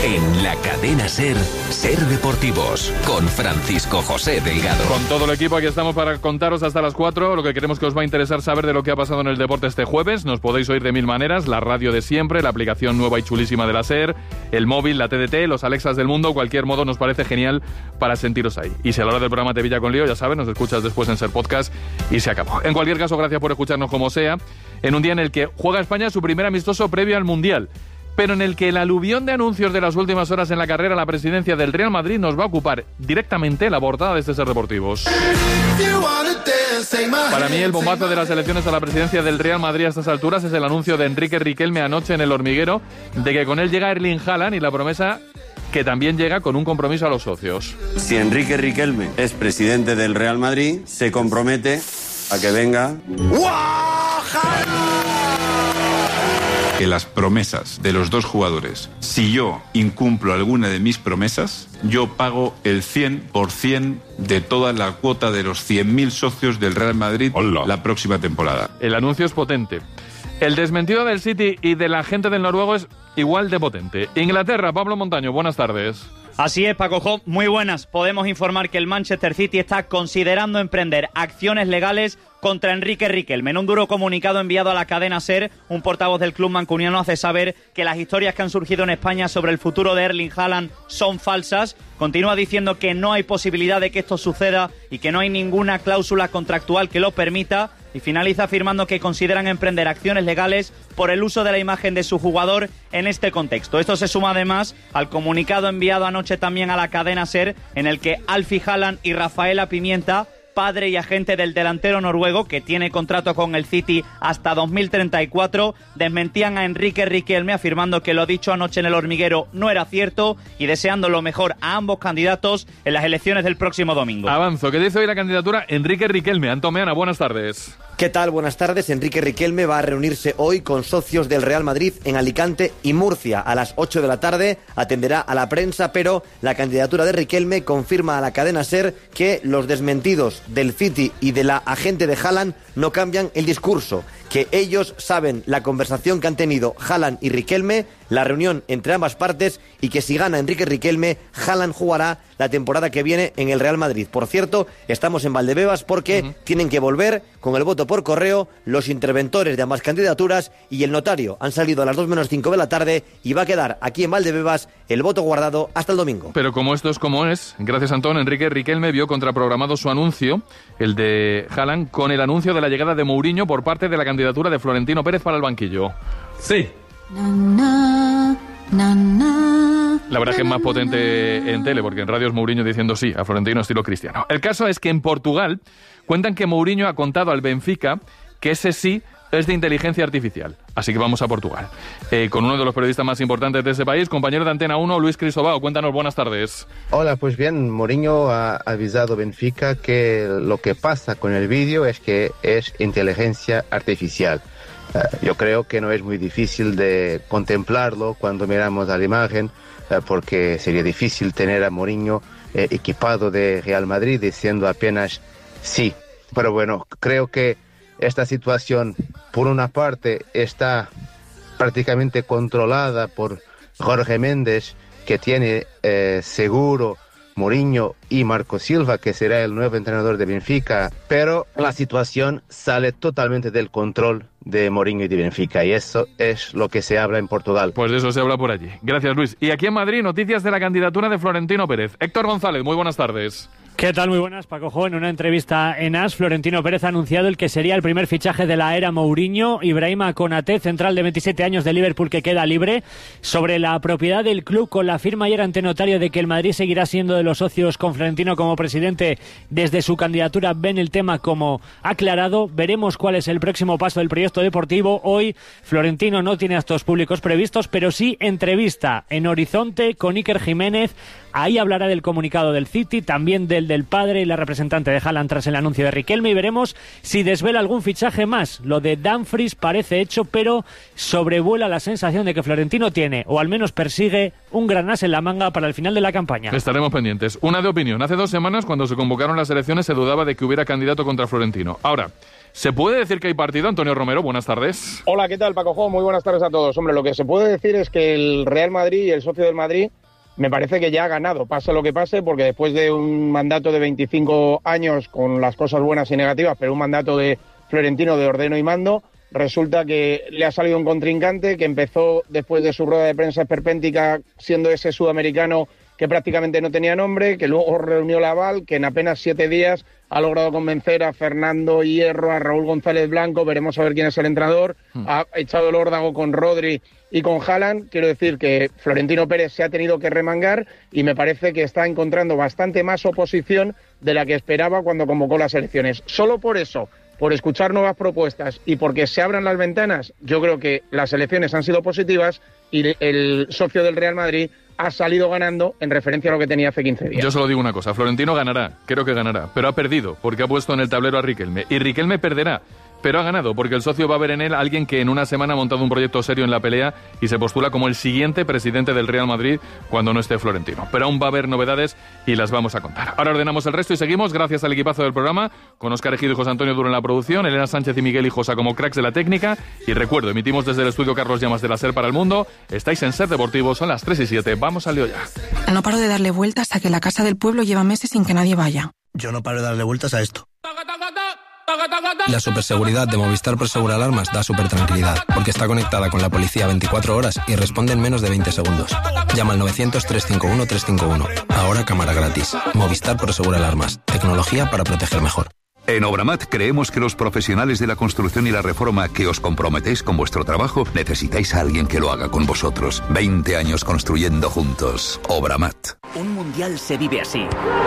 En la cadena SER, Ser Deportivos, con Francisco José Delgado. Con todo el equipo aquí estamos para contaros hasta las 4 lo que queremos que os va a interesar saber de lo que ha pasado en el deporte este jueves. Nos podéis oír de mil maneras, la radio de siempre, la aplicación nueva y chulísima de la SER, el móvil, la TDT, los Alexas del mundo, cualquier modo nos parece genial para sentiros ahí. Y si a la hora del programa te pilla con lío, ya sabes, nos escuchas después en SER Podcast y se acabó. En cualquier caso, gracias por escucharnos como sea, en un día en el que juega España su primer amistoso previo al Mundial, pero en el que el aluvión de anuncios de las últimas horas en la carrera a la presidencia del Real Madrid nos va a ocupar directamente la portada de este Ser Deportivos. Para mí el bombazo de las elecciones a la presidencia del Real Madrid a estas alturas es el anuncio de Enrique Riquelme anoche en El Hormiguero de que con él llega Erling Haaland y la promesa que también llega con un compromiso a los socios. Si Enrique Riquelme es presidente del Real Madrid, se compromete a que venga... Que las promesas de los dos jugadores, si yo incumplo alguna de mis promesas, yo pago el 100% de toda la cuota de los 100.000 socios del Real Madrid la próxima temporada. El anuncio es potente. El desmentido del City y de la gente del noruego es igual de potente. Inglaterra, Pablo Montaño, buenas tardes. Así es, Paco Jo, muy buenas. Podemos informar que el Manchester City está considerando emprender acciones legales contra Enrique Riquelme. En un duro comunicado enviado a la cadena SER, un portavoz del club mancuniano hace saber que las historias que han surgido en España sobre el futuro de Erling Haaland son falsas. Continúa diciendo que no hay posibilidad de que esto suceda y que no hay ninguna cláusula contractual que lo permita. Y finaliza afirmando que consideran emprender acciones legales por el uso de la imagen de su jugador en este contexto. Esto se suma además al comunicado enviado anoche también a la cadena SER, en el que Alfie Haaland y Rafaela Pimienta, padre y agente del delantero noruego, que tiene contrato con el City hasta 2034, desmentían a Enrique Riquelme, afirmando que lo dicho anoche en El Hormiguero no era cierto y deseando lo mejor a ambos candidatos en las elecciones del próximo domingo. Avanzo, ¿qué dice hoy la candidatura Enrique Riquelme? Antón Meana, buenas tardes. ¿Qué tal? Buenas tardes. Enrique Riquelme va a reunirse hoy con socios del Real Madrid en Alicante y Murcia. A las 8 de la tarde atenderá a la prensa, pero la candidatura de Riquelme confirma a la cadena SER que los desmentidos del City y de la agente de Haaland no cambian el discurso, que ellos saben la conversación que han tenido Haaland y Riquelme, la reunión entre ambas partes, y que si gana Enrique Riquelme, Haaland jugará la temporada que viene en el Real Madrid. Por cierto, estamos en Valdebebas porque tienen que volver con el voto por correo los interventores de ambas candidaturas y el notario. Han salido a las 2:05 de la tarde y va a quedar aquí en Valdebebas el voto guardado hasta el domingo. Pero como esto es como es, gracias Antón, Enrique Riquelme vio contraprogramado su anuncio, el de Haaland, con el anuncio de la llegada de Mourinho por parte de la candidatura de Florentino Pérez para el banquillo. Sí. La verdad es que es más potente en tele, porque en radio es Mourinho diciendo sí a Florentino estilo Cristiano. El caso es que en Portugal cuentan que Mourinho ha contado al Benfica que ese sí es de inteligencia artificial. Así que vamos a Portugal. Con uno de los periodistas más importantes de ese país, compañero de Antena 1, Luis Cristóbal. Cuéntanos, buenas tardes. Hola, pues bien, Mourinho ha avisado a Benfica que lo que pasa con el vídeo es que es inteligencia artificial. Yo creo que no es muy difícil de contemplarlo cuando miramos a la imagen, porque sería difícil tener a Mourinho equipado de Real Madrid diciendo apenas sí. Pero bueno, creo que esta situación, por una parte, está prácticamente controlada por Jorge Méndez, que tiene seguro Mourinho y Marco Silva, que será el nuevo entrenador de Benfica, pero la situación sale totalmente del control de Mourinho y de Benfica, y eso es lo que se habla en Portugal. Pues de eso se habla por allí. Gracias, Luis. Y aquí en Madrid, noticias de la candidatura de Florentino Pérez. Héctor González, muy buenas tardes. ¿Qué tal? Muy buenas, Paco Jo. En una entrevista en AS, Florentino Pérez ha anunciado el que sería el primer fichaje de la era Mourinho. Ibrahima Konaté, central de 27 años de Liverpool, que queda libre. Sobre la propiedad del club, con la firma ayer ante notario de que el Madrid seguirá siendo de los socios con Florentino como presidente desde su candidatura, ven el tema como aclarado. Veremos cuál es el próximo paso del proyecto deportivo. Hoy Florentino no tiene actos públicos previstos, pero sí entrevista en Horizonte con Iker Jiménez. Ahí hablará del comunicado del City, también del padre y la representante de Haaland tras el anuncio de Riquelme, y veremos si desvela algún fichaje más. Lo de Dumfries parece hecho, pero sobrevuela la sensación de que Florentino tiene, o al menos persigue, un gran as en la manga para el final de la campaña. Estaremos pendientes. Una de opinión. Hace 2 semanas, cuando se convocaron las elecciones, se dudaba de que hubiera candidato contra Florentino. Ahora, ¿Se puede decir que hay partido? Antonio Romero, buenas tardes. Hola, ¿qué tal, Paco? Muy buenas tardes a todos. Hombre, lo que se puede decir es que el Real Madrid y el socio del Madrid me parece que ya ha ganado, pase lo que pase, porque después de un mandato de 25 años con las cosas buenas y negativas, pero un mandato de Florentino de ordeno y mando, resulta que le ha salido un contrincante que empezó después de su rueda de prensa esperpéntica siendo ese sudamericano que prácticamente no tenía nombre, que luego reunió la aval, que en apenas 7 días ha logrado convencer a Fernando Hierro, a Raúl González Blanco, veremos a ver quién es el entrenador, ha echado el órdago con Rodri y con Haaland. Quiero decir que Florentino Pérez se ha tenido que remangar y me parece que está encontrando bastante más oposición de la que esperaba cuando convocó las elecciones. Solo por eso, por escuchar nuevas propuestas y porque se abran las ventanas, yo creo que las elecciones han sido positivas y el socio del Real Madrid ha salido ganando en referencia a lo que tenía hace 15 días. Yo solo digo una cosa, Florentino ganará, creo que ganará, pero ha perdido porque ha puesto en el tablero a Riquelme. Y Riquelme perderá, pero ha ganado porque el socio va a ver en él a alguien que en una semana ha montado un proyecto serio en la pelea y se postula como el siguiente presidente del Real Madrid cuando no esté Florentino. Pero aún va a haber novedades y las vamos a contar. Ahora ordenamos el resto y seguimos gracias al equipazo del programa, con Óscar Ejido y José Antonio Duro en la producción, Elena Sánchez y Miguel Hijosa como cracks de la técnica. Y recuerdo, emitimos desde el estudio Carlos Llamas de la SER para el mundo. Estáis en SER Deportivo, son las 3:07. Vamos al lío ya. No paro de darle vueltas a que la casa del pueblo lleva meses sin que nadie vaya. Yo no paro de darle vueltas a esto. La superseguridad de Movistar Prosegur Alarmas da supertranquilidad, porque está conectada con la policía 24 horas y responde en menos de 20 segundos. Llama al 900-351-351. Ahora cámara gratis. Movistar Prosegur Alarmas. Tecnología para proteger mejor. En Obramat creemos que los profesionales de la construcción y la reforma que os comprometéis con vuestro trabajo necesitáis a alguien que lo haga con vosotros. 20 años construyendo juntos. Obramat. Un mundial se vive así.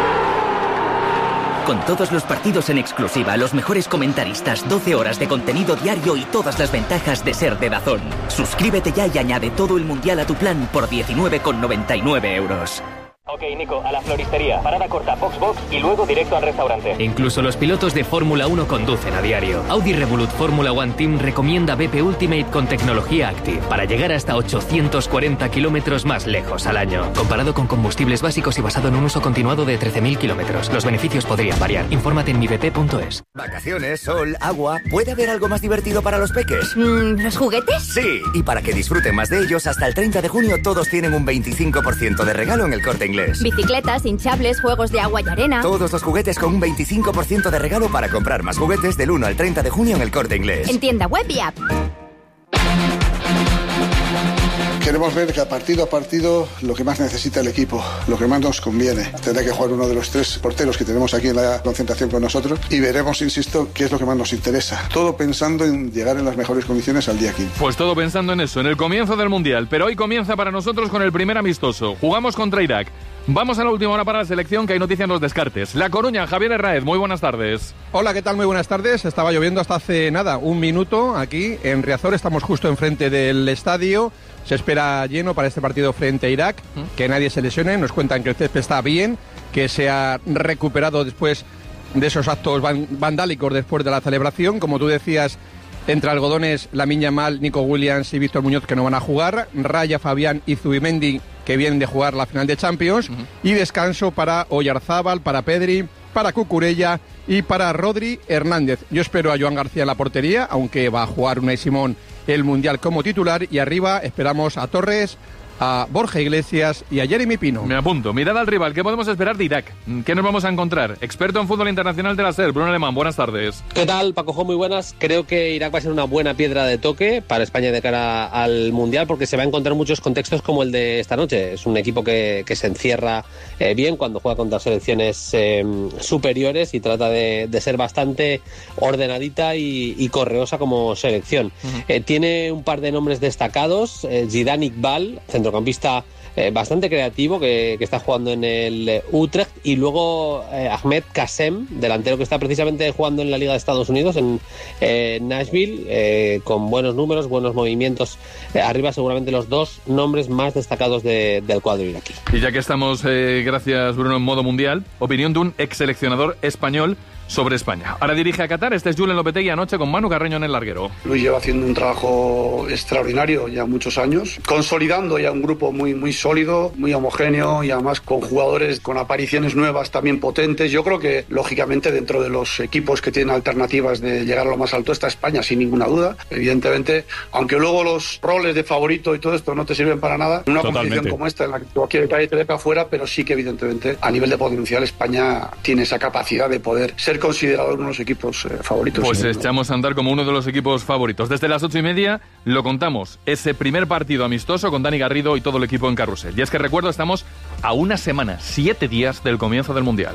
Con todos los partidos en exclusiva, los mejores comentaristas, 12 horas de contenido diario y todas las ventajas de ser de DAZN. Suscríbete ya y añade todo el mundial a tu plan por 19,99 euros. Ok, Nico, a la floristería. Parada corta, box y luego directo al restaurante. Incluso los pilotos de Fórmula 1 conducen a diario. Audi Revolut Fórmula 1 Team recomienda BP Ultimate con tecnología Active para llegar hasta 840 kilómetros más lejos al año. Comparado con combustibles básicos y basado en un uso continuado de 13.000 kilómetros. Los beneficios podrían variar. Infórmate en mibp.es. Vacaciones, sol, agua. ¿Puede haber algo más divertido para los peques? ¿Los juguetes? Sí, y para que disfruten más de ellos, hasta el 30 de junio todos tienen un 25% de regalo en el Corte Inglés. Bicicletas, hinchables, juegos de agua y arena. Todos los juguetes con un 25% de regalo para comprar más juguetes del 1 al 30 de junio en el Corte Inglés. En tienda web y app. Queremos ver que partido a partido lo que más necesita el equipo, lo que más nos conviene. Tendrá que jugar uno de los 3 porteros que tenemos aquí en la concentración con nosotros y veremos, insisto, qué es lo que más nos interesa. Todo pensando en llegar en las mejores condiciones al día 15. Pues todo pensando en eso, en el comienzo del Mundial. Pero hoy comienza para nosotros con el primer amistoso. Jugamos contra Irak. Vamos a la última hora para la selección, que hay noticia en los descartes. La Coruña, Javier Herráez, muy buenas tardes. Hola, ¿qué tal? Muy buenas tardes. Estaba lloviendo hasta hace nada, un minuto aquí en Riazor. Estamos justo enfrente del estadio. Se espera lleno para este partido frente a Irak, que nadie se lesione. Nos cuentan que el césped está bien, que se ha recuperado después de esos actos vandálicos después de la celebración. Como tú decías, entre algodones, Lamine Yamal, Nico Williams y Víctor Muñoz, que no van a jugar. Raya, Fabián y Zubimendi, que vienen de jugar la final de Champions. Y descanso para Oyarzábal, para Pedri, para Cucurella y para Rodri Hernández. Yo espero a Joan García en la portería, aunque va a jugar Unai Simón el Mundial como titular. Y arriba esperamos a Torres, a Borja Iglesias y a Jeremy Pino. Me apunto. Mirad al rival. ¿Qué podemos esperar de Irak? ¿Qué nos vamos a encontrar? Experto en fútbol internacional de la SER, Bruno Alemán. Buenas tardes. ¿Qué tal, Paco? Muy buenas. Creo que Irak va a ser una buena piedra de toque para España de cara al Mundial, porque se va a encontrar muchos contextos como el de esta noche. Es un equipo que se encierra bien cuando juega contra selecciones superiores y trata de ser bastante ordenadita y correosa como selección. Tiene un par de nombres destacados. Zidane Iqbal, centrocampista bastante creativo, que está jugando en el Utrecht, y luego Ahmed Kassem, delantero que está precisamente jugando en la Liga de Estados Unidos, en Nashville, con buenos números, buenos movimientos. Arriba seguramente los dos nombres más destacados del cuadro iraquí. Y ya que estamos, gracias Bruno, en modo mundial, opinión de un ex seleccionador español sobre España. Ahora dirige a Qatar, este es Julen Lopetegui anoche con Manu Carreño en el larguero. Luis lleva haciendo un trabajo extraordinario ya muchos años, consolidando ya un grupo muy sólido, muy homogéneo y además con jugadores con apariciones nuevas también potentes. Yo creo que lógicamente dentro de los equipos que tienen alternativas de llegar a lo más alto está España, sin ninguna duda. Evidentemente, aunque luego los roles de favorito y todo esto no te sirven para nada, en una competición como esta en la que cualquier calle te deja afuera, pero sí que evidentemente a nivel de potencial España tiene esa capacidad de poder ser considerado uno de los equipos favoritos. Pues echamos a andar como uno de los equipos favoritos. Desde las 8:30 lo contamos, ese primer partido amistoso con Dani Garrido y todo el equipo en carrusel. Y es que recuerdo, estamos a una semana, 7 días del comienzo del Mundial.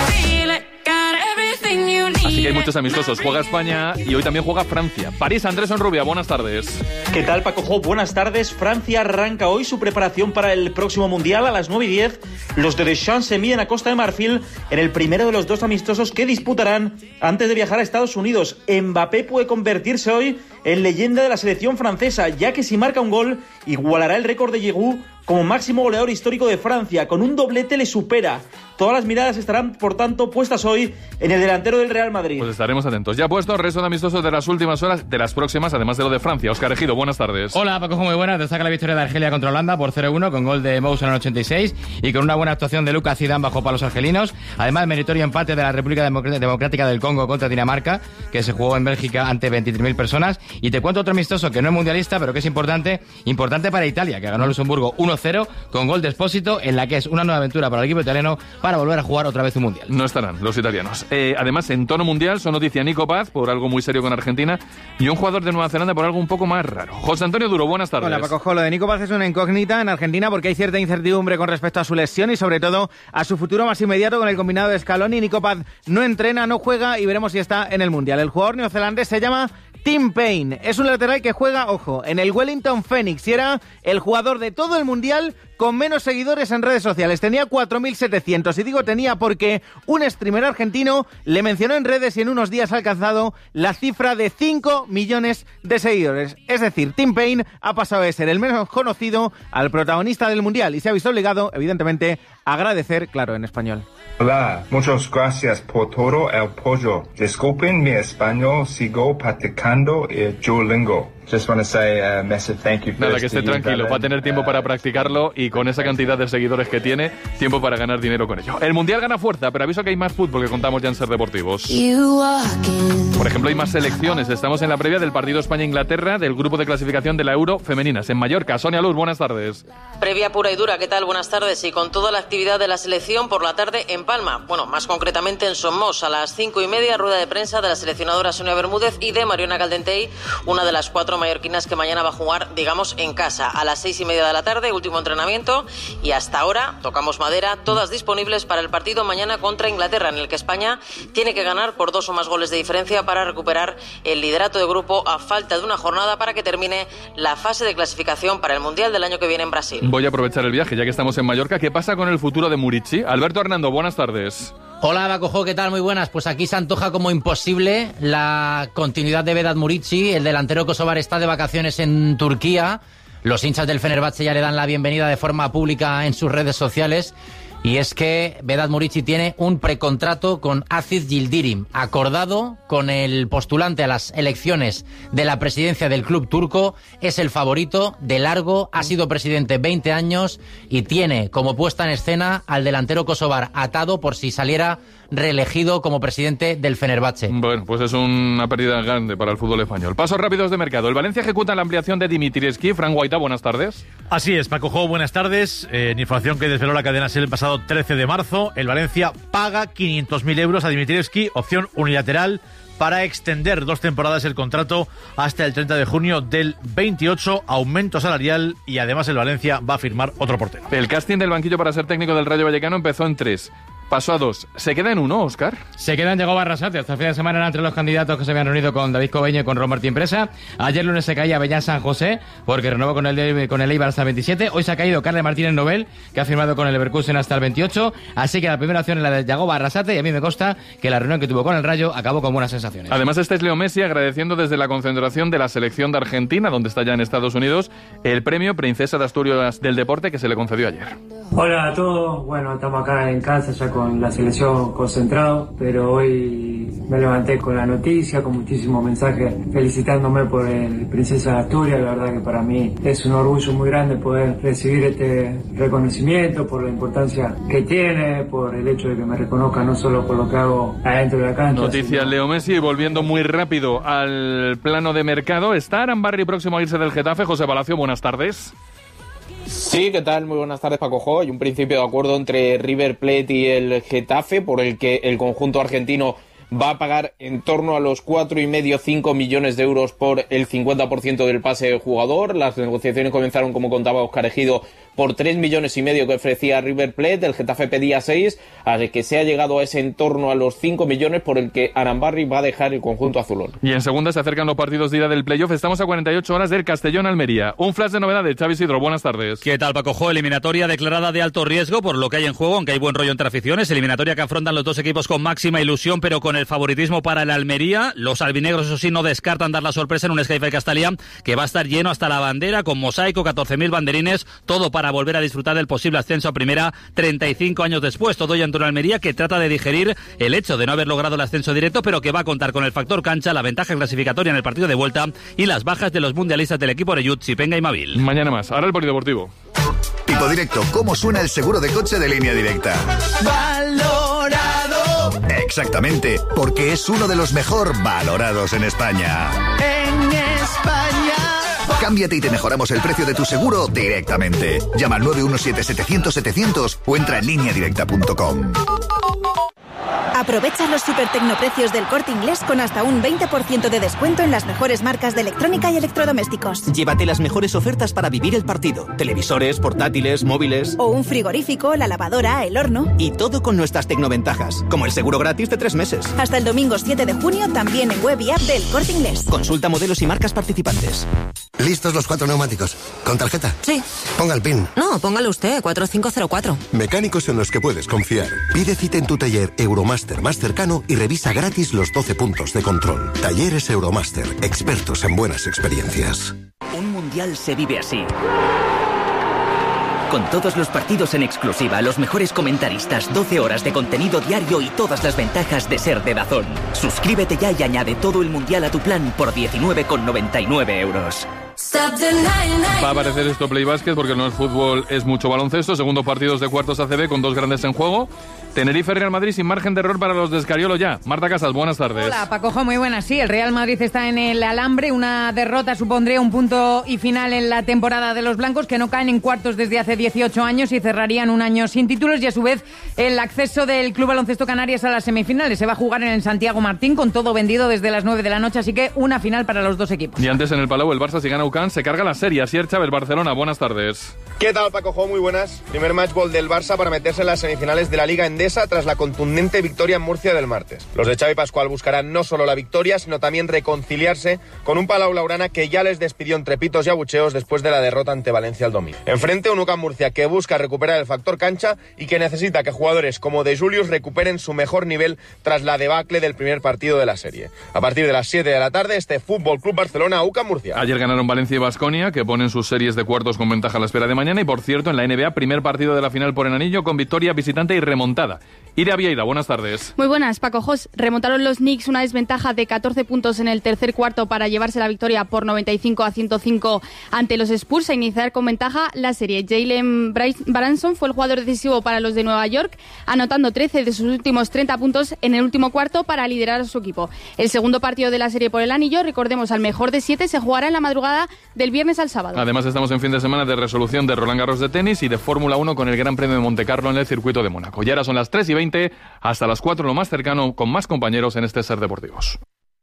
Así que hay muchos amistosos. Juega España y hoy también juega Francia. París, Andrés Onrubia, buenas tardes. ¿Qué tal, Paco Jo? Buenas tardes. Francia arranca hoy su preparación para el próximo Mundial. A las 9:10, los de Deschamps se miden a Costa de Marfil en el primero de los 2 amistosos que disputarán antes de viajar a Estados Unidos. Mbappé puede convertirse hoy en leyenda de la selección francesa, ya que si marca un gol, igualará el récord de Giroud como máximo goleador histórico de Francia. Con un doblete le supera. Todas las miradas estarán, por tanto, puestas hoy en el delantero del Real Madrid. Pues estaremos atentos. Ya puesto, resto de amistosos de las últimas horas, de las próximas, además de lo de Francia. Óscar Ejido, buenas tardes. Hola, Paco, muy buenas. Destaca la victoria de Argelia contra Holanda por 0-1 con gol de Mous en el 86 y con una buena actuación de Lucas Zidane bajo palos argelinos. Además, meritorio empate de la República Democrática del Congo contra Dinamarca, que se jugó en Bélgica ante 23.000 personas. Y te cuento otro amistoso que no es mundialista, pero que es importante para Italia, que ganó Luxemburgo 1-0 con gol de Espósito, en la que es una nueva aventura para el equipo italiano para volver a jugar otra vez un mundial. No estarán los italianos. Además, en tono mundial, son noticia Nico Paz por algo muy serio con Argentina y un jugador de Nueva Zelanda por algo un poco más raro. José Antonio Duro, buenas tardes. Hola, Paco. Lo de Nico Paz es una incógnita en Argentina porque hay cierta incertidumbre con respecto a su lesión y sobre todo a su futuro más inmediato con el combinado de Scaloni. Nico Paz no entrena, no juega y veremos si está en el mundial. El jugador neozelandés se llama Tim Payne. Es un lateral que juega, ojo, en el Wellington Phoenix y era el jugador de todo el mundial con menos seguidores en redes sociales. Tenía 4.700 y digo tenía porque un streamer argentino le mencionó en redes y en unos días ha alcanzado la cifra de 5 millones de seguidores. Es decir, Tim Payne ha pasado de ser el menos conocido al protagonista del mundial y se ha visto obligado, evidentemente, a agradecer, claro, en español. Hola, muchas gracias por todo el apoyo. Disculpen mi español, sigo practicando el Duolingo. Just want to say a massive thank you. Nada, que esté tranquilo, va a tener tiempo para practicarlo y con esa cantidad de seguidores que tiene, tiempo para ganar dinero con ello. El Mundial gana fuerza, pero aviso que hay más fútbol que contamos ya en Ser Deportivos. Por ejemplo, hay más selecciones. Estamos en la previa del partido España-Inglaterra del grupo de clasificación de la Euro femeninas en Mallorca. Sonia Luz, buenas tardes. Previa pura y dura, ¿qué tal? Buenas tardes. Y con toda la actividad de la selección por la tarde en Palma. Bueno, más concretamente en Somos, a las 5:30, rueda de prensa de la seleccionadora Sonia Bermúdez y de Mariona Caldentey, una de las 4 mallorquinas que mañana va a jugar, digamos, en casa. A las 6:30 de la tarde, último entrenamiento. Y hasta ahora, tocamos madera, todas disponibles para el partido mañana contra Inglaterra, en el que España tiene que ganar por 2 o más goles de diferencia para recuperar el liderato de grupo a falta de una jornada para que termine la fase de clasificación para el Mundial del año que viene en Brasil. Voy a aprovechar el viaje, ya que estamos en Mallorca. ¿Qué pasa con el futuro de Murici? Alberto Hernando, buenas tardes. Hola, Bacojo, ¿qué tal? Muy buenas. Pues aquí se antoja como imposible la continuidad de Vedat Murici. El delantero kosovar está de vacaciones en Turquía. Los hinchas del Fenerbahce ya le dan la bienvenida de forma pública en sus redes sociales. Y es que Vedat Murici tiene un precontrato con Aziz Yildirim, acordado con el postulante a las elecciones de la presidencia del club turco. Es el favorito de largo, ha sido presidente 20 años y tiene como puesta en escena al delantero kosovar atado por si saliera reelegido como presidente del Fenerbahce. Bueno, pues es una pérdida grande para el fútbol español. Pasos rápidos de mercado. El Valencia ejecuta la ampliación de Dimitrievski. Fran Guaita, buenas tardes. Así es, Paco Jo, buenas tardes. En información que desveló la cadena SER el pasado 13 de marzo, el Valencia paga 500.000 euros a Dimitrievski, opción unilateral, para extender 2 temporadas el contrato hasta el 30 de junio del 28, aumento salarial, y además el Valencia va a firmar otro portero. El casting del banquillo para ser técnico del Rayo Vallecano empezó en 3. Pasó a 2. ¿Se queda en 1, Óscar? Se queda en Yagoba Arrasate. Hasta el fin de semana eran entre los candidatos que se habían reunido con David Cobeño y con Ron Martín Presa. Ayer lunes se caía Bellán San José, porque renovó con el Eibar hasta el 27. Hoy se ha caído Carles Martínez Nobel, que ha firmado con el Leverkusen hasta el 28. Así que la primera opción es la de Yagoba Arrasate, y a mí me consta que la reunión que tuvo con el Rayo acabó con buenas sensaciones. Además, este es Leo Messi agradeciendo desde la concentración de la selección de Argentina, donde está ya en Estados Unidos, el premio Princesa de Asturias del Deporte que se le concedió ayer. Hola a todos, bueno, estamos acá en casa ya con la selección concentrado, pero hoy me levanté con la noticia, con muchísimos mensajes felicitándome por el Princesa de Asturias. La verdad que para mí es un orgullo muy grande poder recibir este reconocimiento, por la importancia que tiene, por el hecho de que me reconozcan no solo por lo que hago adentro de la cancha. Noticias, sino... Leo Messi, volviendo muy rápido al plano de mercado. ¿Está Arambarri próximo a irse del Getafe? José Palacio, buenas tardes. Sí, ¿qué tal? Muy buenas tardes, Paco. Hay un principio de acuerdo entre River Plate y el Getafe por el que el conjunto argentino va a pagar en torno a los 4,5-5 millones de euros por el 50% del pase del jugador. Las negociaciones comenzaron, como contaba Óscar Ejido, por 3,5 millones que ofrecía River Plate. El Getafe pedía 6, así que se ha llegado a ese en torno a los 5 millones por el que Arambarri va a dejar el conjunto azulón. Y en segunda se acercan los partidos de ida del playoff. Estamos a 48 horas del Castellón-Almería. Un flash de novedades, Xavi Sidro, buenas tardes. ¿Qué tal, Paco? Eliminatoria declarada de alto riesgo por lo que hay en juego, aunque hay buen rollo entre aficiones. Eliminatoria que afrontan los dos equipos con máxima ilusión, pero con el favoritismo para el Almería. Los albinegros, eso sí, no descartan dar la sorpresa en un Sky Castellá que va a estar lleno hasta la bandera, con mosaico, 14.000 banderines, todo para volver a disfrutar del posible ascenso a primera 35 años después. Todo ya en torno a Almería, que trata de digerir el hecho de no haber logrado el ascenso directo, pero que va a contar con el factor cancha, la ventaja clasificatoria en el partido de vuelta y las bajas de los mundialistas del equipo Oreyud, Chipenga y Mavil. Mañana más. Ahora el polideportivo. Tipo Directo, ¿cómo suena el seguro de coche de Línea Directa? ¡Valorado! Exactamente, porque es uno de los mejor valorados en España. En España. Cámbiate y te mejoramos el precio de tu seguro directamente. Llama al 917-700-700 o entra en lineadirecta.com. Aprovecha los super tecnoprecios del Corte Inglés con hasta un 20% de descuento en las mejores marcas de electrónica y electrodomésticos. Llévate las mejores ofertas para vivir el partido. Televisores, portátiles, móviles... O un frigorífico, la lavadora, el horno... Y todo con nuestras tecnoventajas, como el seguro gratis de 3 meses. Hasta el domingo 7 de junio, también en web y app del Corte Inglés. Consulta modelos y marcas participantes. ¿Listos los 4 neumáticos? ¿Con tarjeta? Sí. Ponga el PIN. No, póngalo usted, 4504. Mecánicos en los que puedes confiar. Pide cita en tu taller Euromaster más cercano y revisa gratis los 12 puntos de control. Talleres Euromaster, expertos en buenas experiencias. Un mundial se vive así. Con todos los partidos en exclusiva, los mejores comentaristas, 12 horas de contenido diario y todas las ventajas de ser de DAZN. Suscríbete ya y añade todo el mundial a tu plan por 19,99 euros. Va a aparecer esto Play Basket porque no es fútbol, es mucho baloncesto. Segundo partidos de cuartos ACB con dos grandes en juego. Tenerife, Real Madrid sin margen de error para los de Escariolo ya. Marta Casas, buenas tardes. Hola, Pacojo, muy buenas. Sí, el Real Madrid está en el alambre. Una derrota supondría un punto y final en la temporada de los blancos, que no caen en cuartos desde hace 18 años y cerrarían un año sin títulos. Y a su vez, el acceso del Club Baloncesto Canarias a las semifinales se va a jugar en el Santiago Martín, con todo vendido desde las 9 de la noche. Así que una final para los dos equipos. Y antes en el Palau, el Barça, si gana UCAN, se carga la serie. Asier Chávez, Barcelona, buenas tardes. ¿Qué tal, Pacojo? Muy buenas. Primer matchball del Barça para meterse en las semifinales de la Liga Endesa tras la contundente victoria en Murcia del martes. Los de Xavi Pascual buscarán no solo la victoria, sino también reconciliarse con un Palau Laurana que ya les despidió entre pitos y abucheos después de la derrota ante Valencia el domingo. Enfrente, un UCAM Murcia que busca recuperar el factor cancha y que necesita que jugadores como De Julius recuperen su mejor nivel tras la debacle del primer partido de la serie. A partir de las 7 de la tarde, este Fútbol Club Barcelona, UCAM Murcia. Ayer ganaron Valencia y Baskonia, que ponen sus series de cuartos con ventaja a la espera de mañana. Y por cierto, en la NBA, primer partido de la final por el anillo con victoria visitante y remontada. Iria Vieira, buenas tardes. Muy buenas, Paco Jos. Remontaron los Knicks una desventaja de 14 puntos en el tercer cuarto para llevarse la victoria por 95-105 ante los Spurs e iniciar con ventaja la serie. Jalen Branson fue el jugador decisivo para los de Nueva York, anotando 13 de sus últimos 30 puntos en el último cuarto para liderar a su equipo. El segundo partido de la serie por el anillo, recordemos, al mejor de 7, se jugará en la madrugada del viernes al sábado. Además, estamos en fin de semana de resolución de Roland Garros de tenis y de Fórmula 1 con el Gran Premio de Montecarlo en el circuito de Mónaco. Y ahora son las 3:20, hasta las 4 lo más cercano, con más compañeros en este Ser Deportivos.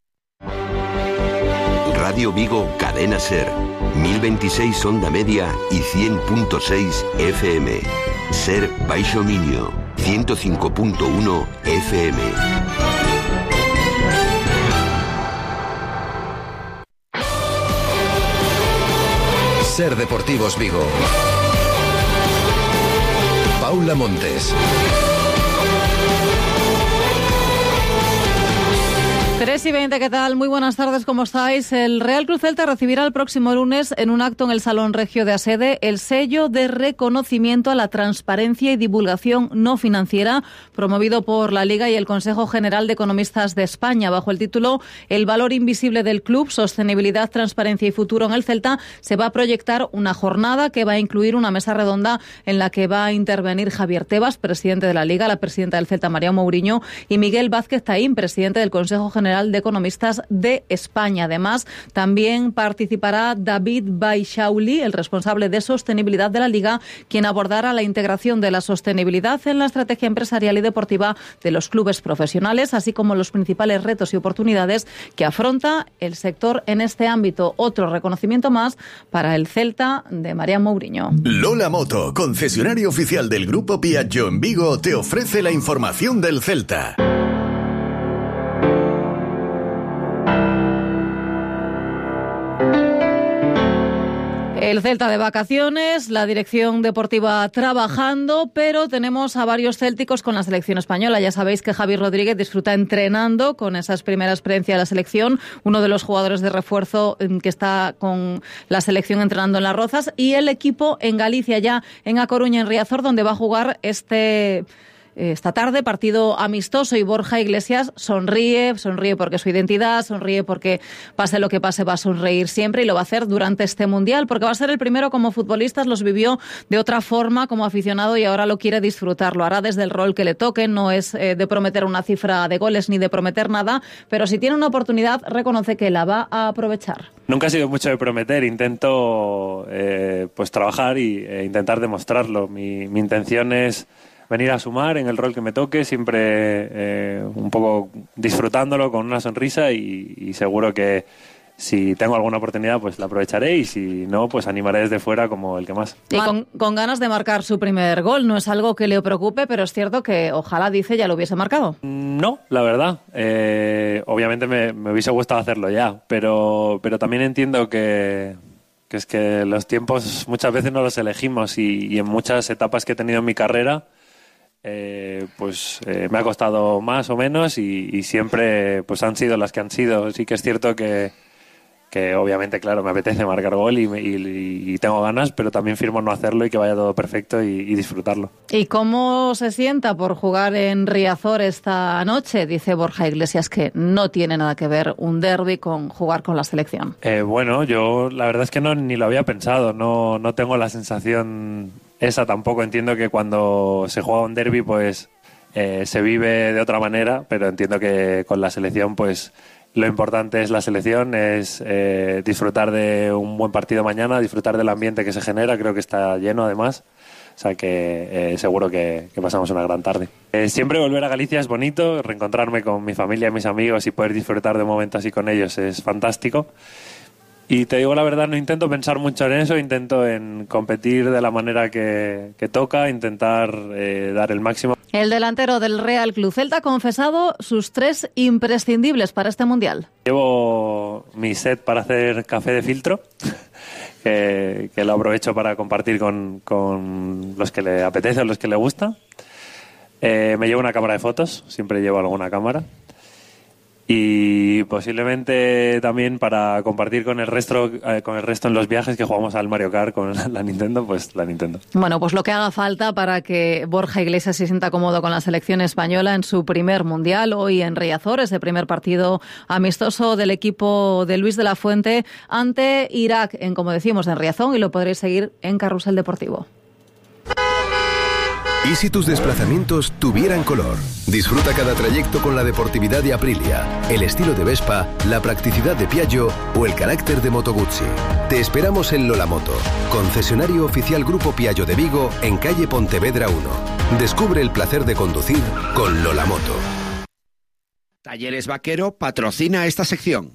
Radio Vigo, Cadena Ser, 1026 onda media y 100.6 FM. Ser Baixo Miño, 105.1 FM. Ser Deportivos Vigo. Paula Montes. 3:20, ¿qué tal? Muy buenas tardes, ¿cómo estáis? El Real Club Celta recibirá el próximo lunes en un acto en el Salón Regio de Asede el sello de reconocimiento a la transparencia y divulgación no financiera promovido por la Liga y el Consejo General de Economistas de España. Bajo el título El valor invisible del club, sostenibilidad, transparencia y futuro en el Celta, se va a proyectar una jornada que va a incluir una mesa redonda en la que va a intervenir Javier Tebas, presidente de la Liga, la presidenta del Celta, María Mourinho, y Miguel Vázquez Taín, presidente del Consejo General de Economistas de España. Además, también participará David Baixauli, el responsable de sostenibilidad de la Liga, quien abordará la integración de la sostenibilidad en la estrategia empresarial y deportiva de los clubes profesionales, así como los principales retos y oportunidades que afronta el sector en este ámbito. Otro reconocimiento más para el Celta de María Mourinho. Lola Moto, concesionario oficial del Grupo Piaggio en Vigo, te ofrece la información del Celta. El Celta de vacaciones, la dirección deportiva trabajando, pero tenemos a varios célticos con la selección española. Ya sabéis que Javi Rodríguez disfruta entrenando con esa primera experiencia de la selección, uno de los jugadores de refuerzo que está con la selección entrenando en Las Rozas, y el equipo en Galicia, ya en A Coruña, en Riazor, donde va a jugar esta tarde, partido amistoso, y Borja Iglesias sonríe porque es su identidad, sonríe porque pase lo que pase va a sonreír siempre, y lo va a hacer durante este Mundial, porque va a ser el primero como futbolista. Los vivió de otra forma como aficionado y ahora lo quiere disfrutar. Lo hará desde el rol que le toque, no es de prometer una cifra de goles ni de prometer nada, pero si tiene una oportunidad reconoce que la va a aprovechar. Nunca ha sido mucho de prometer, intento pues trabajar e intentar demostrarlo. Mi intención es venir a sumar en el rol que me toque, siempre un poco disfrutándolo con una sonrisa, y seguro que si tengo alguna oportunidad pues la aprovecharé, y si no pues animaré desde fuera como el que más. Y con ganas de marcar su primer gol. No es algo que le preocupe, pero es cierto que ojalá, dice, ya lo hubiese marcado. No, la verdad. Obviamente me hubiese gustado hacerlo ya, pero también entiendo que es que los tiempos muchas veces no los elegimos, y en muchas etapas que he tenido en mi carrera me ha costado más o menos, y siempre pues han sido las que han sido. Sí que es cierto que obviamente, claro, me apetece marcar gol y tengo ganas, pero también firmo no hacerlo y que vaya todo perfecto y disfrutarlo. ¿Y cómo se sienta por jugar en Riazor esta noche? Dice Borja Iglesias que no tiene nada que ver un derbi con jugar con la selección. Bueno, yo la verdad es que ni lo había pensado, no tengo la sensación esa tampoco. Entiendo que cuando se juega un derbi pues se vive de otra manera, pero entiendo que con la selección pues lo importante es la selección, es disfrutar de un buen partido mañana, disfrutar del ambiente que se genera. Creo que está lleno además, o sea que seguro que pasamos una gran tarde. Siempre volver a Galicia es bonito, reencontrarme con mi familia y mis amigos y poder disfrutar de un momento así con ellos es fantástico. Y te digo la verdad, no intento pensar mucho en eso, intento en competir de la manera que toca, intentar dar el máximo. El delantero del Real Club Celta ha confesado sus 3 imprescindibles para este Mundial. Llevo mi set para hacer café de filtro, que lo aprovecho para compartir con los que le apetece o los que le gusta. Me llevo una cámara de fotos, siempre llevo alguna cámara. Y posiblemente también para compartir con el resto en los viajes, que jugamos al Mario Kart con la Nintendo, pues la Nintendo. Bueno, pues lo que haga falta para que Borja Iglesias se sienta cómodo con la selección española en su primer Mundial, hoy en Riazor, ese primer partido amistoso del equipo de Luis de la Fuente ante Irak, como decimos, en Riazón, y lo podréis seguir en Carrusel Deportivo. ¿Y si tus desplazamientos tuvieran color? Disfruta cada trayecto con la deportividad de Aprilia, el estilo de Vespa, la practicidad de Piaggio o el carácter de Moto Guzzi. Te esperamos en Lola Moto, concesionario oficial Grupo Piaggio de Vigo, en calle Pontevedra 1. Descubre el placer de conducir con Lola Moto. Talleres Vaquero patrocina esta sección.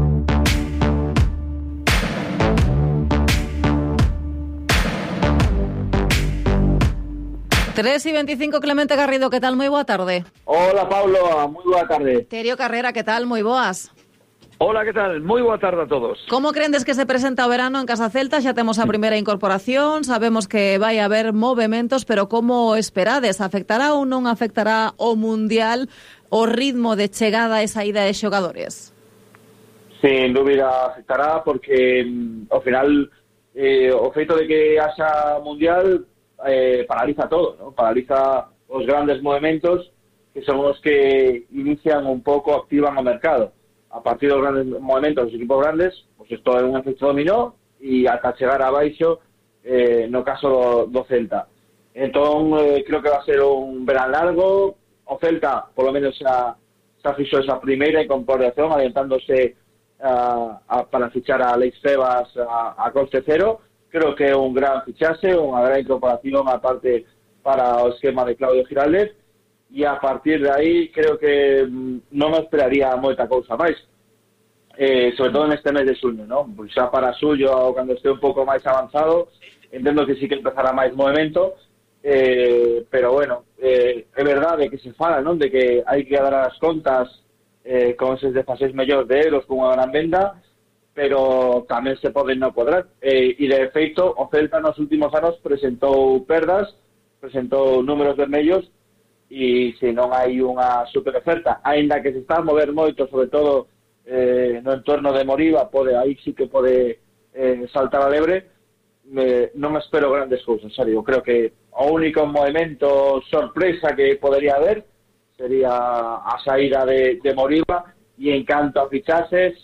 Tres y 25, Clemente Garrido, ¿qué tal? Muy boa tarde. Hola, Pablo, muy boa tarde. Terio Carrera, ¿qué tal? Moi boas. Hola, ¿qué tal? Moi boa tarde a todos. Como crendes que se presenta o verano en Casa Celta? Xa temos a primeira incorporación, sabemos que vai haber movementos, pero como esperades? Afectará ou non afectará o Mundial o ritmo de chegada e saída de xogadores? Sin dúbida afectará, porque ao final o feito de que haxa Mundial paraliza todo, ¿no? Paraliza os grandes movimentos que son os que inician un pouco, activan o mercado. A partir dos grandes movimentos dos equipos grandes, pues isto é un efecto dominó e ata chegar abaixo no caso do Celta. Entón, creo que va a ser un verán largo. O Celta, polo menos, xa fixo esa primeira incorporación, adiantándose para fichar a Alex Tebas a coste cero. Creo que é un gran fichaxe, unha gran incorporación aparte para o esquema de Claudio Giraldez. E a partir de aí creo que non esperaría moita cousa máis, sobre todo neste mes de xuño, non? Pois xa para xullo, cando este un pouco máis avanzado, entendo que sí que empezará máis movimento, pero bueno, é verdade que se fala, non? De que hai que dar as contas con eses 16 millóns de euros con unha gran venda, pero tamén se poden non podrar, e de feito o Celta nos últimos anos presentou perdas, presentou números vermellos, e se non hai unha super oferta, aínda que se está a mover moito, sobre todo no entorno de Moriba, aí sí que pode saltar a lebre, non espero grandes cousas, serio. Creo que o único movimento sorpresa que podería haber sería a saída de Moriba, e en canto a fichases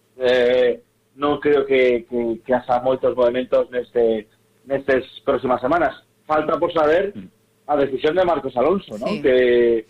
non creo que haxa moitos movimentos nestes próximas semanas. Falta por saber a decisión de Marcos Alonso, ¿no? Sí. Que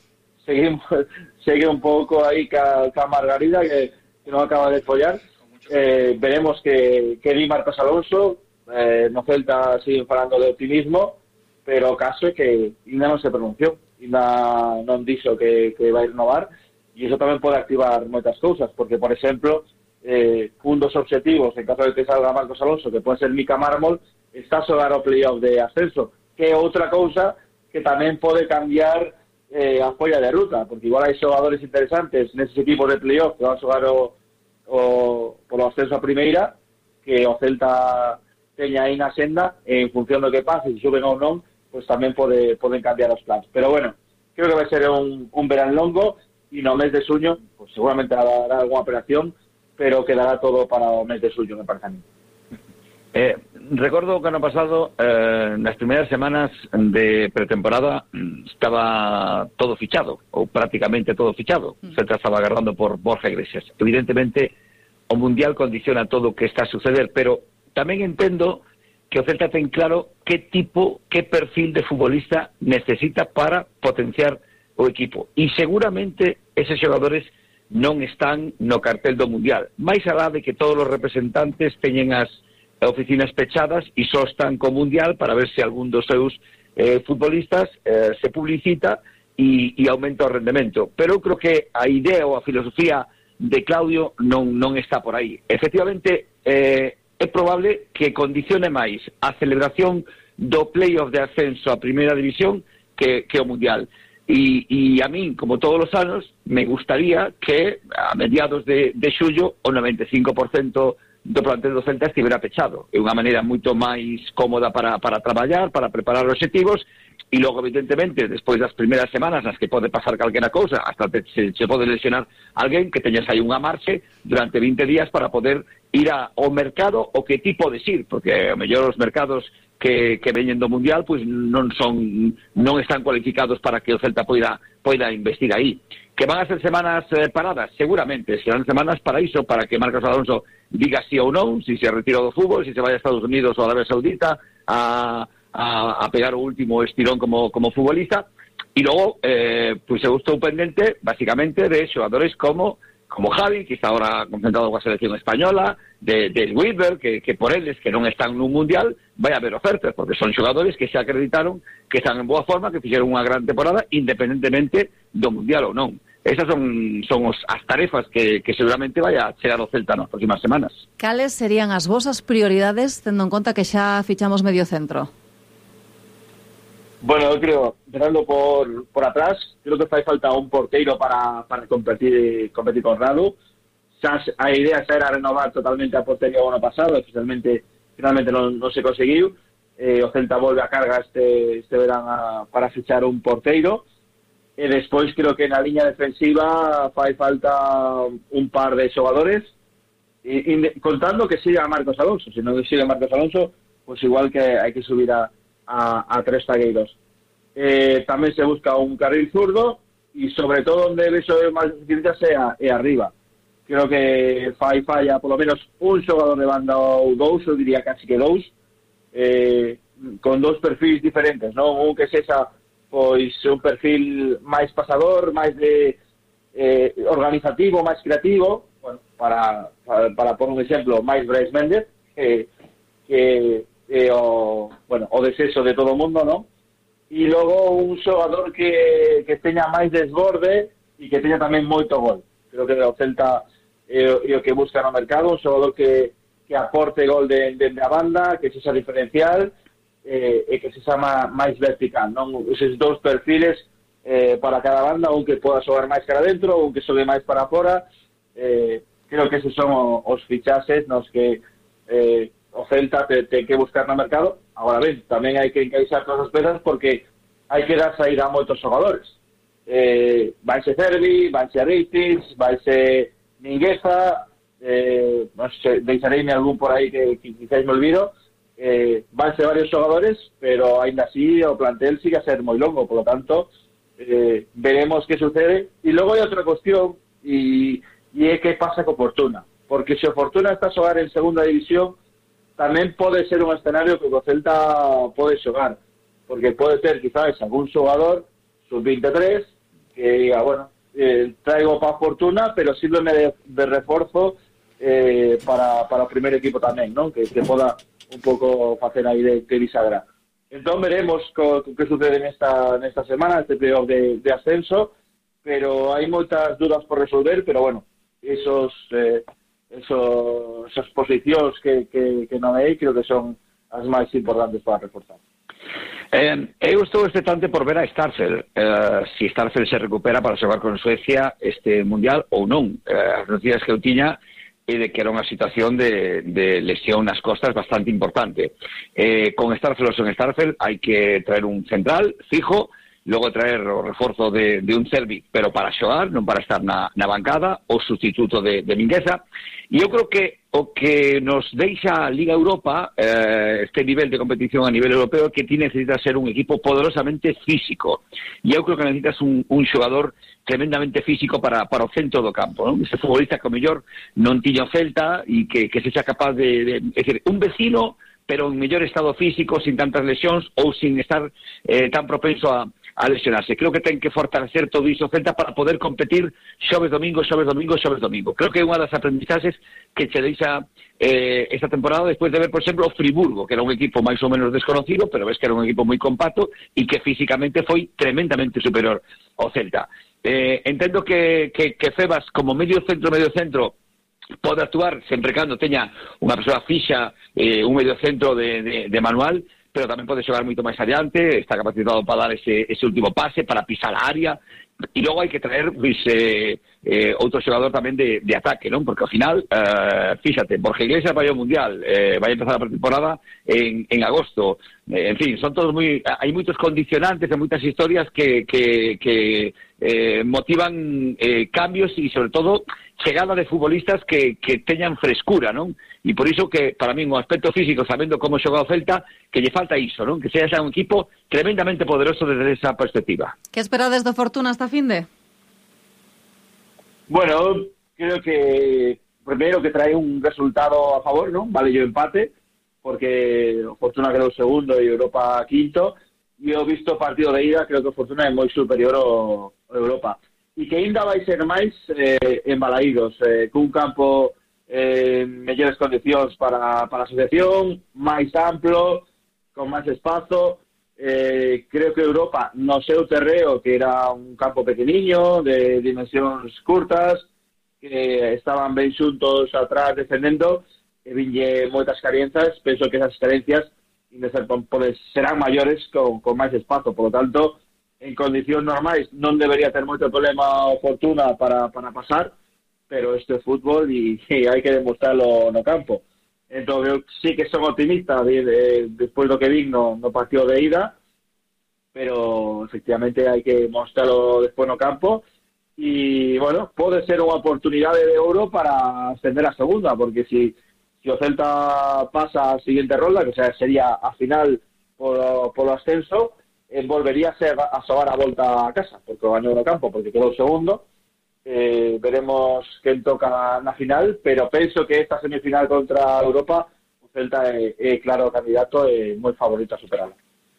sigue un pouco aí ca Margarida, que non acaba de follar. Veremos que di Marcos Alonso. No Celta siguen falando de optimismo, pero o caso é que ainda non se pronunciou, ainda non dixo que vai renovar, e iso tamén pode activar moitas cousas, porque, por exemplo, un dos objetivos, en caso de que salga Marcos Alonso, que pode ser Mica Mármol, está a xogar o playoff de ascenso, que é outra cousa que tamén pode cambiar a folla de ruta, porque igual hai xogadores interesantes neses equipos de playoff que van a xogar polo ascenso a primeira, que o Celta teña aí na senda, en función do que pase, se suben ou non, pues tamén poden cambiar os plans. Pero bueno, creo que vai ser un verán longo, e no mes de xuño, pues seguramente habrá alguna operación, pero quedará todo para o mes de xuño, me parece a mí. Recordo que ano pasado, nas primeiras semanas de pretemporada, estaba todo fichado, ou prácticamente todo fichado. O Celta estaba agarrando por Borja Iglesias. Evidentemente, o Mundial condiciona todo o que está a suceder, pero tamén entendo que o Celta ten claro que perfil de futbolista necesita para potenciar o equipo. E seguramente eses xogadores non están no cartel do Mundial. Mais alá de que todos os representantes teñen as oficinas pechadas e só están co Mundial para ver se algún dos seus futbolistas se publicita e aumenta o rendemento. Pero eu creo que a idea ou a filosofía de Claudio non está por aí. Efectivamente, é probable que condicione máis a celebración do playoff de ascenso a Primeira División que o Mundial. E a min, como todos os anos, me gustaría que a mediados de xullo o 95% do plantel do Celta estivera pechado. É unha maneira moito máis cómoda para traballar, para preparar os objetivos, e logo, evidentemente, despois das primeiras semanas nas que pode pasar calquera cousa, hasta se pode lesionar alguén, que teñas aí unha marxe durante 20 días para poder ir ao mercado o que ti podes ir, porque ao mellor os mercados que veñen do Mundial pois non están cualificados para que o Celta poida investir aí. Que van a ser semanas paradas, seguramente serán semanas para iso, para que Marcos Alonso diga sí ou non, si se retira do fútbol, si se vai a Estados Unidos ou a Arabia Saudita a pegar o último estirón como futbolista. E logo, pois eu estou pendente basicamente de xogadores como Javi, que está ahora concentrado coa selección española, de Weber, que por eles que non están nun Mundial vai haber ofertas, porque son xogadores que se acreditaron que están en boa forma, que fixeron unha gran temporada independentemente do Mundial ou non. Esas son as tarefas que seguramente vai a chegar ao Celta nas próximas semanas. Cales serían as vosas prioridades, tendo en conta que xa fichamos medio centro? Bueno, eu creo, empezando por atrás, creo que fai falta un porteiro para competir con Radu. xa a idea xa era renovar totalmente a portería o ano pasado, finalmente non se conseguiu. O Celta volve a carga este verán para fichar un porteiro, e despois creo que na liña defensiva fai falta un par de xogadores, contando que siga Marcos Alonso. Se non sigue Marcos Alonso, pues igual que hai que subir a 3 zagueiros. Tamén se busca un carril zurdo, e sobre todo onde vexo máis dificultades é arriba. Creo que falla polo menos un xogador de banda ou dous, eu diría casi que dous, con dous perfis diferentes, non? Un que sexa pois un perfil máis pasador, máis de organizativo, máis creativo, bueno, para por un exemplo, máis Brais Méndez, que o desexo de todo o mundo, non? E logo un xogador que teña máis desborde e que teña tamén moito gol. Creo que o Celta é o que busca no mercado, un xogador que aporte gol dende a banda, que sexa diferencial e que sexa máis vertical, non? Eses dous perfiles para cada banda, un que poda xogar máis cara dentro, un que xogue máis para fora. Creo que eses son os fichaxes nos que o Celta ten que buscar no mercado. Agora ben, tamén hai que encaixar todas as pezas porque hai que dar saída a moitos xogadores. Vaise Cervi, vaise Ritis, vaise Mingueza, deixareime algún por aí que quizás me olvido. Van ser varios xogadores, pero ainda así o plantel sigue a ser moi longo, por lo tanto veremos que sucede. E logo hai outra cuestión, e é que pasa co Fortuna, porque se o Fortuna está a xogar en segunda división, tamén pode ser un escenario que o Celta pode xogar, porque pode ter quizás algún xogador sub-23 que diga, bueno, traigo para Fortuna, pero sírveme de reforzo para o primer equipo tamén, non? Que poda un pouco facer aí de bisagra. Entón veremos que sucede nesta semana, este playoff de ascenso, pero hai moitas dudas por resolver, pero bueno, esas posicións que non hai, creo que son as máis importantes para reforzar. Eu estou expectante por ver a Starfel, si Starfel se recupera para xogar con Suecia este Mundial ou non. As noticias que eu tiña é de que era unha situación de lesión nas costas bastante importante. Con Starfel ou sen Starfel hai que traer un central fijo, logo traer o reforzo de un Cervi, pero para xogar, non para estar na bancada, o sustituto de Mingueza. E eu creo que o que nos deixa a Liga Europa, este nivel de competición a nivel europeo, que ti necesitas ser un equipo poderosamente físico. E eu creo que necesitas un xogador tremendamente físico para o centro do campo, non? Ese futbolista que o mellor non tiña o Celta e que sexa capaz de é dicir, un vecino, pero en mellor estado físico, sin tantas lesións ou sin estar tan propenso a lesionarse. Creo que ten que fortalecer todo iso Celta para poder competir xoves domingo. Creo que é unha das aprendizaxes que che deixa esta temporada despois de ver, por exemplo, o Friburgo, que era un equipo máis ou menos desconocido, pero ves que era un equipo moi compacto e que físicamente foi tremendamente superior ao Celta. Entendo que Febas como medio centro pode actuar sempre cando teña unha persoa fixa, un medio centro de manual, pero tamén pode xogar moito máis adiante, está capacitado para dar ese último pase, para pisar a área, e logo hai que traer outro xogador tamén de ataque, non? Porque ao final, fíxate, Borja Iglesias vai ao Mundial, vai empezar a pretemporada en agosto, en fin, son todos hai moitos condicionantes e moitas historias que motivan cambios e sobre todo chegada de futbolistas que teñan frescura, non? E por iso que, para min, o aspecto físico, sabendo como xoga o Celta, que lle falta iso, non? Que sea un equipo tremendamente poderoso desde esa perspectiva. Que esperades do Fortuna esta finde? Bueno, creo que primeiro que trae un resultado a favor, non? Vale o empate, porque o Fortuna quedou segundo e Europa quinto, e eu visto o partido de ida, creo que o Fortuna é moi superior ao Europa. E que ainda vai ser máis embalaídos, cun campo mellores condicións para a asociación, máis amplo, con máis espazo. Creo que Europa, no seu terreo, que era un campo pequeniño, de dimensións curtas, que estaban ben xuntos atrás defendendo, e vinlle moitas carencias. Penso que esas carencias serán maiores con máis espazo, por lo tanto, en condicións normais non debería ter moito problema o Fortuna para pasar, pero esto es fútbol y hay que demostrarlo no campo. Entonces sí que son optimistas, después de lo que vi no partió de ida, pero efectivamente hay que mostrarlo después no campo y bueno, puede ser una oportunidad de oro para ascender a segunda, porque si o Celta pasa a siguiente ronda, que sería a final por ascenso, volvería a sobar a volta a casa, porque ganó no campo, porque quedó segundo. Veremos quen toca na final, pero penso que esta semifinal contra Europa o Celta é claro candidato e moi favorito a superarla.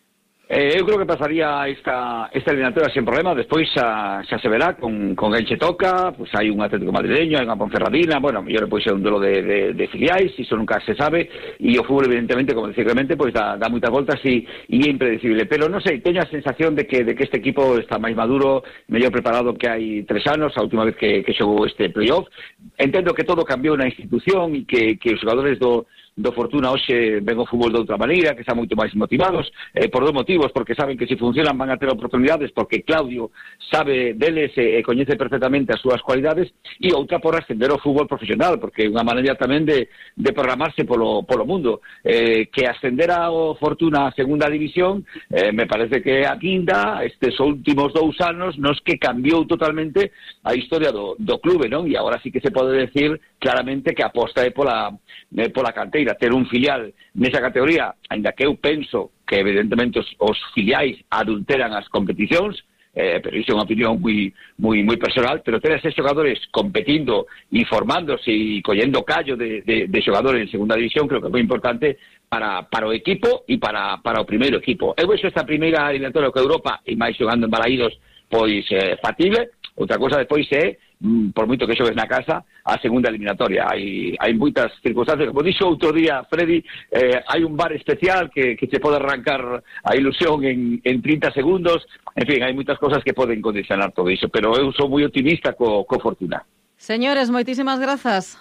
Eu creo que pasaría esta eliminatoria sen problema. Despois xa se verá con quen che toca. Pois hai un Atlético madrileño, hai unha Ponferradina, bueno, mellor pois é un duelo de filiais, iso nunca se sabe, e o fútbol evidentemente, como dicir Clemente, pois dá moitas voltas e é impredecible, pero non sei, teño a sensación de que este equipo está máis maduro, mellor preparado que hai 3 anos, a última vez que xogou este playoff. Entendo que todo cambiou na institución e que os xogadores do Fortuna hoxe ven o fútbol de outra maneira, que están moito máis motivados, por dos motivos, porque saben que se funcionan van a ter oportunidades, porque Claudio sabe deles e coñece perfectamente as súas cualidades, e outra por ascender ao fútbol profesional, porque é unha maneira tamén de programarse polo mundo. Que ascender ao Fortuna a segunda división me parece que a quinta estes últimos 2 anos nos que cambiou totalmente a historia do clube, non? E agora sí que se pode decir claramente que a aposta é pola canteira, ter un filial nesa categoría, ainda que eu penso que evidentemente os filiais adulteran as competicións, pero iso é unha opinión moi personal, pero ter eses xogadores competindo e formándose e collendo callo de xogadores en segunda división creo que é moi importante para o equipo e para o primeiro equipo. Eu vexo esta primeira eliminatoria que Europa e máis xogando en Balaídos pois factible. Outra cosa despois é, por moito que xogues na casa, a segunda eliminatoria. Hai moitas circunstancias, como dixo outro día Freddy, hai un bar especial que se pode arrancar a ilusión en 30 segundos. En fin, hai moitas cosas que poden condicionar todo iso, pero eu sou moi optimista co Fortuna. Señores, moitísimas grazas.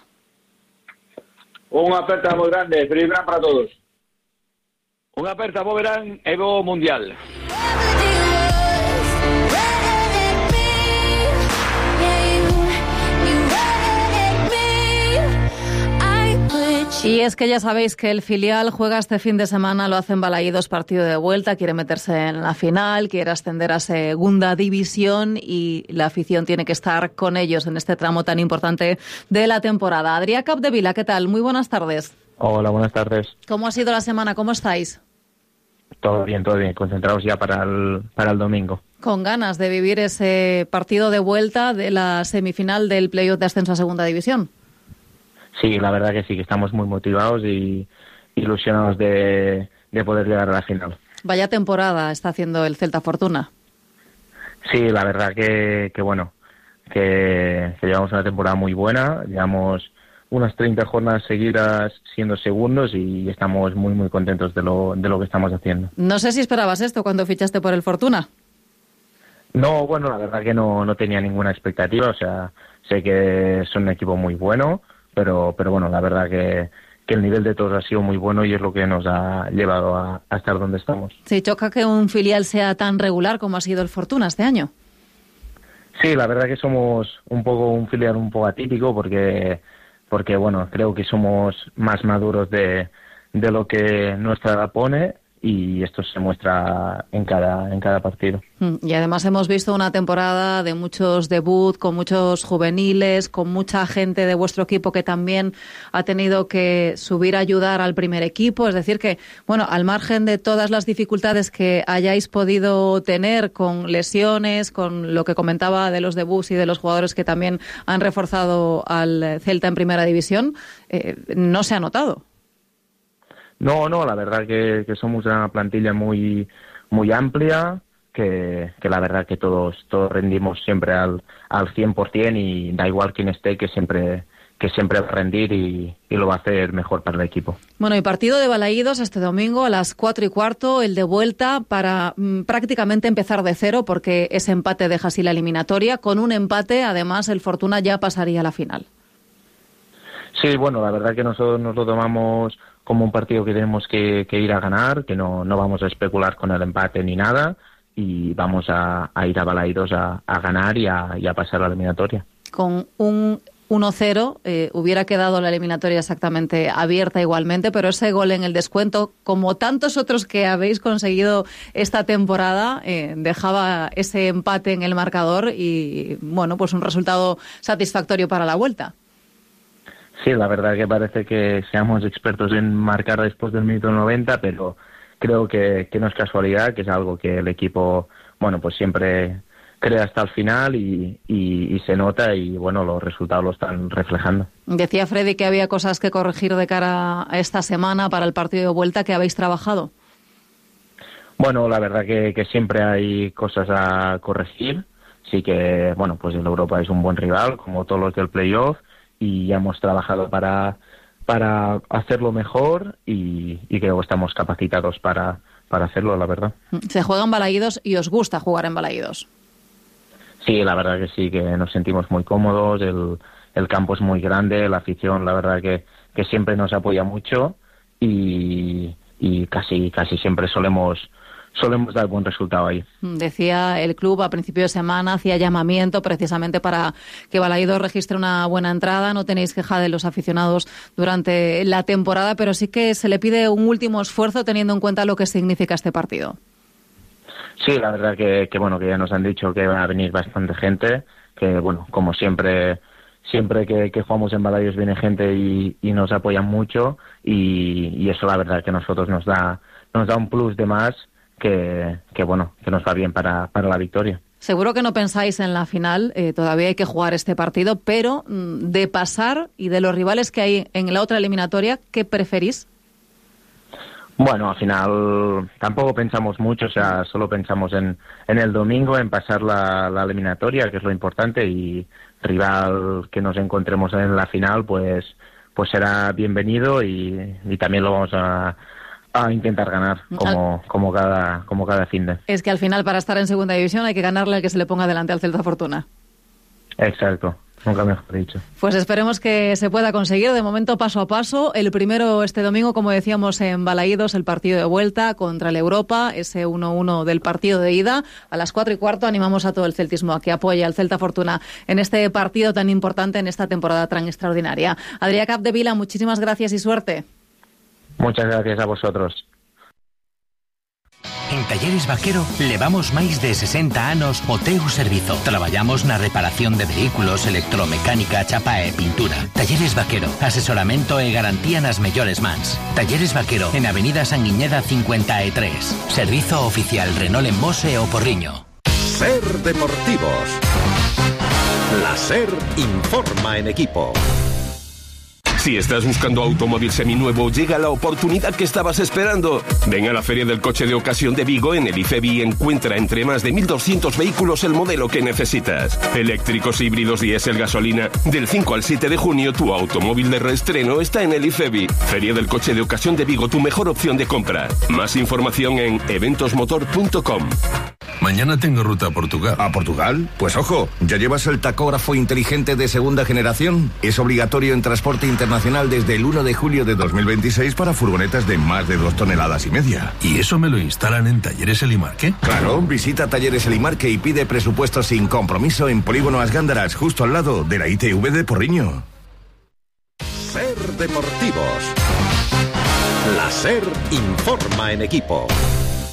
Unha aperta moi grande, feliz verán para todos. Unha aperta, bo verán e bo mundial. Y es que ya sabéis que el filial juega este fin de semana, lo hace en Balaídos, partido de vuelta, quiere meterse en la final, quiere ascender a segunda división y la afición tiene que estar con ellos en este tramo tan importante de la temporada. Adrià Capdevila, ¿qué tal? Muy buenas tardes. Hola, buenas tardes. ¿Cómo ha sido la semana? ¿Cómo estáis? Todo bien, concentrados ya para el domingo. Con ganas de vivir ese partido de vuelta de la semifinal del playoff de ascenso a segunda división. Sí, la verdad que sí, que estamos muy motivados y ilusionados de poder llegar a la final. Vaya temporada está haciendo el Celta Fortuna. Sí, la verdad que bueno, que llevamos una temporada muy buena, llevamos unas 30 jornadas seguidas siendo segundos y estamos muy contentos de lo que estamos haciendo. No sé si esperabas esto cuando fichaste por el Fortuna. No, bueno, la verdad que no tenía ninguna expectativa, o sea, sé que son un equipo muy bueno, pero bueno, la verdad que el nivel de todos ha sido muy bueno y es lo que nos ha llevado a estar donde estamos. ¿Se choca que un filial sea tan regular como ha sido el Fortuna este año? Sí, la verdad que somos un filial un poco atípico porque bueno, creo que somos más maduros de lo que nuestra edad pone y esto se muestra en cada partido. Y además hemos visto una temporada de muchos debut, con muchos juveniles, con mucha gente de vuestro equipo que también ha tenido que subir a ayudar al primer equipo. Es decir que, bueno, al margen de todas las dificultades que hayáis podido tener con lesiones, con lo que comentaba de los debuts y de los jugadores que también han reforzado al Celta en primera división, no se ha notado. No, la verdad que somos una plantilla muy amplia, que la verdad que todos rendimos siempre al 100% y da igual quién esté, que siempre va a rendir y lo va a hacer mejor para el equipo. Bueno, y partido de Balaídos este domingo a las 4:15, el de vuelta para prácticamente empezar de cero, porque ese empate deja así la eliminatoria. Con un empate, además, el Fortuna ya pasaría a la final. Sí, bueno, la verdad que nosotros nos lo tomamos como un partido que tenemos que ir a ganar, que no vamos a especular con el empate ni nada y vamos a ir a Balaídos a ganar y a pasar a la eliminatoria. Con un 1-0, hubiera quedado la eliminatoria exactamente abierta igualmente, pero ese gol en el descuento, como tantos otros que habéis conseguido esta temporada, dejaba ese empate en el marcador y, bueno, pues un resultado satisfactorio para la vuelta. Sí, la verdad que parece que seamos expertos en marcar después del minuto 90, pero creo que no es casualidad, que es algo que el equipo, bueno, pues siempre crea hasta el final y se nota y, bueno, los resultados lo están reflejando. Decía Freddy que había cosas que corregir de cara a esta semana para el partido de vuelta. ¿Que habéis trabajado? Bueno, la verdad que siempre hay cosas a corregir. Sí que, bueno, pues el Europa es un buen rival, como todos los del playoff, y ya hemos trabajado para hacerlo mejor y creo que estamos capacitados para hacerlo, la verdad. Se juega en Balaídos y os gusta jugar en Balaídos. Sí, la verdad que sí, que nos sentimos muy cómodos, el campo es muy grande, la afición, la verdad que siempre nos apoya mucho y casi siempre solemos dar buen resultado ahí. Decía el club a principio de semana, hacía llamamiento precisamente para que Balaídos registre una buena entrada. No tenéis queja de los aficionados durante la temporada, pero sí que se le pide un último esfuerzo teniendo en cuenta lo que significa este partido. Sí, la verdad que bueno, que ya nos han dicho que va a venir bastante gente, que bueno, como siempre que jugamos en Balaídos viene gente y nos apoyan mucho y eso la verdad que a nosotros nos da un plus de más que bueno, que nos va bien para la victoria. Seguro que no pensáis en la final, todavía hay que jugar este partido, pero de pasar y de los rivales que hay en la otra eliminatoria, ¿qué preferís? Bueno, al final tampoco pensamos mucho, o sea, solo pensamos en el domingo, en pasar la eliminatoria, que es lo importante, y rival que nos encontremos en la final, pues será bienvenido y también lo vamos a intentar ganar como cada fin de. Es que al final para estar en segunda división hay que ganarle al que se le ponga delante al Celta Fortuna. Exacto. Nunca mejor dicho. Pues esperemos que se pueda conseguir, de momento paso a paso. El primero este domingo, como decíamos, en Balaídos, el partido de vuelta contra el Europa, ese 1-1 del partido de ida. A las 4:15 animamos a todo el celtismo a que apoye al Celta Fortuna en este partido tan importante, en esta temporada tan extraordinaria. Adrià Capdevila, muchísimas gracias y suerte. Muchas gracias a vosotros. En Talleres Vaquero levamos máis de 60 anos o teu servizo. Traballamos na reparación de vehículos, electromecánica, chapa e pintura. Talleres Vaquero, asesoramento e garantía nas mellores mans. Talleres Vaquero, en Avenida Sanguiñeda 53. Servizo oficial Renault en Mos e o Porriño. Ser Deportivos. La SER informa en equipo. Si estás buscando automóvil seminuevo, llega la oportunidad que estabas esperando. Ven a la Feria del Coche de Ocasión de Vigo en el IFEBI y encuentra entre más de 1.200 vehículos el modelo que necesitas. Eléctricos, híbridos, diésel, gasolina. Del 5 al 7 de junio, tu automóvil de reestreno está en el IFEBI. Feria del Coche de Ocasión de Vigo, tu mejor opción de compra. Más información en eventosmotor.com. Mañana tengo ruta a Portugal. ¿A Portugal? Pues ojo, ¿ya llevas el tacógrafo inteligente de segunda generación? Es obligatorio en transporte internacional desde el 1 de julio de 2026 para furgonetas de más de 2,5 toneladas. ¿Y eso me lo instalan en Talleres Elimarque? Claro, visita Talleres Elimarque y pide presupuesto sin compromiso en Polígono As Gándaras, justo al lado de la ITV de Porriño. Ser Deportivos. La SER informa en equipo.